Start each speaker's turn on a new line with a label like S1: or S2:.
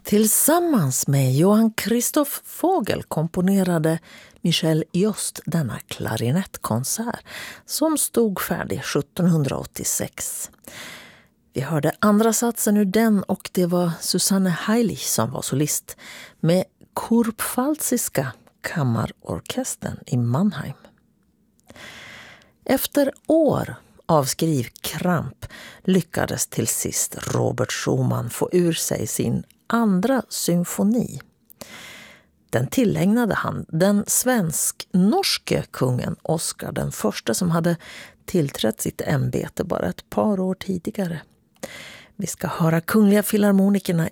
S1: Tillsammans med Johann Christoph Vogel komponerade Michel Jost denna klarinettkonsert som stod färdig 1786. Vi hörde andra satsen ur den och det var Susanne Heilig som var solist med Kurpfalziska kammarorkestern i Mannheim. Efter år av skrivkramp lyckades till sist Robert Schumann få ur sig sin andra symfoni. Den tillägnade han den svensk-norske kungen Oscar den första som hade tillträtt sitt ämbete bara ett par år tidigare. Vi ska höra Kungliga Filharmonikerna